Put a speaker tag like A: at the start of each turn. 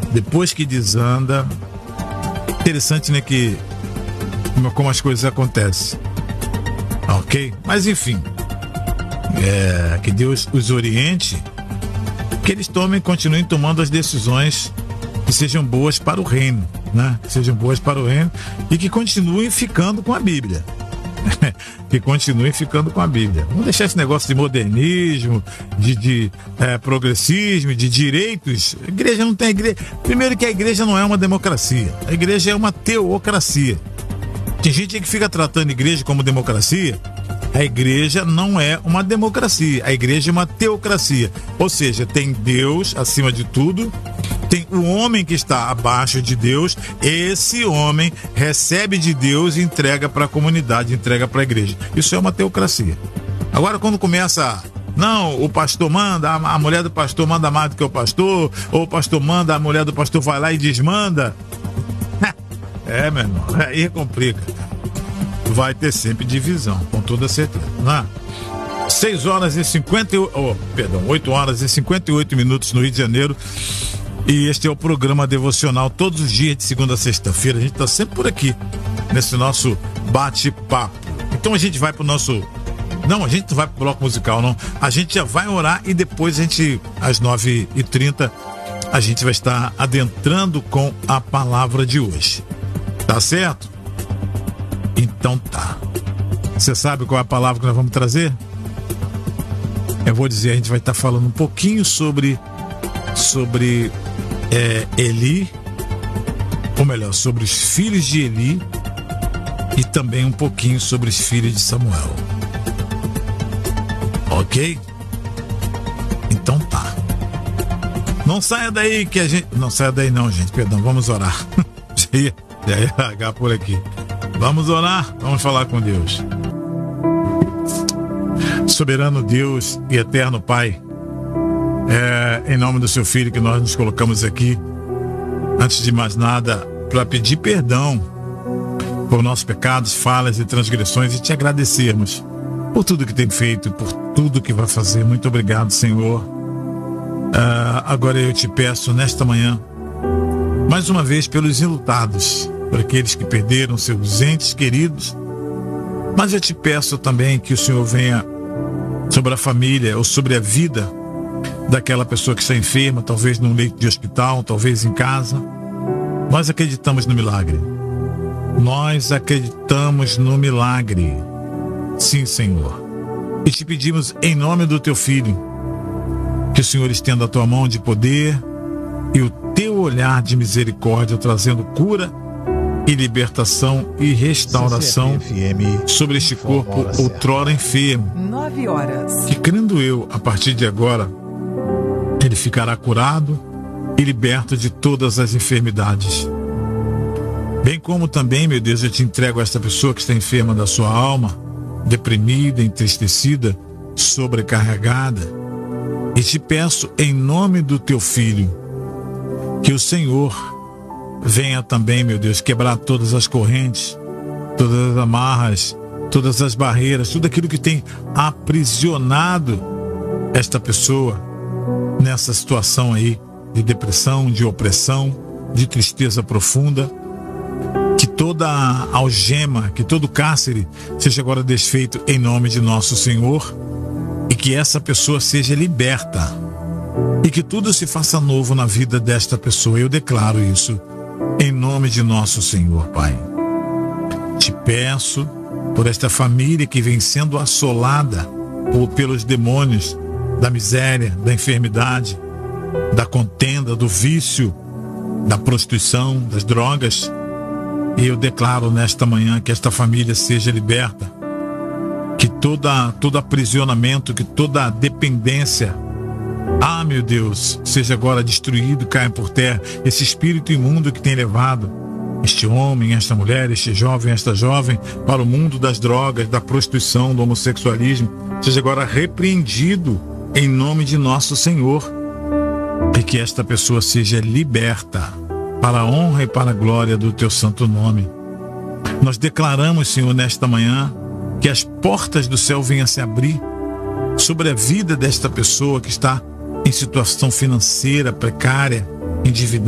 A: Depois que desanda, interessante, né, que como as coisas acontecem. Ok? Mas enfim, que Deus os oriente, que eles continuem tomando as decisões que sejam boas para o reino, né? Que sejam boas para o reino e que continuem ficando com a Bíblia. Que continuem ficando com a Bíblia. Vamos deixar esse negócio de modernismo, de progressismo, de direitos. A igreja não tem igreja. Primeiro que a igreja não é uma democracia. A igreja é uma teocracia. Tem gente que fica tratando a igreja como democracia. A igreja não é uma democracia. A igreja é uma teocracia. Ou seja, tem Deus acima de tudo. Tem o homem que está abaixo de Deus. Esse homem recebe de Deus e entrega para a comunidade, entrega para a igreja. Isso é uma teocracia. Agora, quando começa... Não, o pastor manda, a mulher do pastor manda mais do que o pastor, ou o pastor manda, a mulher do pastor vai lá e desmanda. Meu irmão, aí complica. Vai ter sempre divisão, com toda certeza, né? 8 horas e 58 minutos no Rio de Janeiro. E este é o programa devocional, todos os dias de segunda a sexta-feira. A gente está sempre por aqui, nesse nosso bate-papo. Então a gente vai pro nosso... Não, a gente não vai pro bloco musical, não. A gente já vai orar e depois a gente, às 9h30, a gente vai estar adentrando com a palavra de hoje. Tá certo? Então tá. Você sabe qual é a palavra que nós vamos trazer? Eu vou dizer, a gente vai estar falando um pouquinho sobre Eli, ou melhor, sobre os filhos de Eli e também um pouquinho sobre os filhos de Samuel. Ok? Então tá. Não saia daí que a gente... Não saia daí não, gente, perdão, vamos orar. Já ia largar por aqui. Vamos orar, vamos falar com Deus. Soberano Deus e eterno Pai, em nome do seu Filho que nós nos colocamos aqui, antes de mais nada, para pedir perdão por nossos pecados, falhas e transgressões e te agradecermos por tudo que tem feito, por tudo que vai fazer. Muito obrigado, Senhor. Agora eu te peço nesta manhã, mais uma vez, pelos enlutados, por aqueles que perderam seus entes queridos, mas eu te peço também que o Senhor venha sobre a família ou sobre a vida daquela pessoa que está enferma, talvez num leito de hospital, talvez em casa. Nós acreditamos no milagre. Nós acreditamos no milagre. Sim, Senhor. E te pedimos em nome do teu Filho, que o Senhor estenda a tua mão de poder e o teu olhar de misericórdia, trazendo cura e libertação e restauração sobre este corpo outrora enfermo.
B: 9 horas.
A: Que, crendo eu, a partir de agora, ele ficará curado e liberto de todas as enfermidades. Bem como também, meu Deus, eu te entrego a esta pessoa que está enferma da sua alma, deprimida, entristecida, sobrecarregada, e te peço em nome do teu Filho que o Senhor venha também, meu Deus, quebrar todas as correntes, todas as amarras, todas as barreiras, tudo aquilo que tem aprisionado esta pessoa nessa situação aí de depressão, de opressão, de tristeza profunda. Que toda algema, que todo cárcere seja agora desfeito em nome de nosso Senhor, e que essa pessoa seja liberta e que tudo se faça novo na vida desta pessoa. Eu declaro isso em nome de nosso Senhor, Pai. Te peço por esta família que vem sendo assolada pelos demônios da miséria, da enfermidade, da contenda, do vício, da prostituição, das drogas. E eu declaro nesta manhã que esta família seja liberta, que todo aprisionamento, que toda dependência, meu Deus, seja agora destruído, caia por terra. Esse espírito imundo que tem levado este homem, esta mulher, este jovem, esta jovem para o mundo das drogas, da prostituição, do homossexualismo, seja agora repreendido em nome de nosso Senhor, e que esta pessoa seja liberta para a honra e para a glória do teu santo nome. Nós declaramos, Senhor, nesta manhã, que as portas do céu venham a se abrir sobre a vida desta pessoa que está em situação financeira precária, endividada.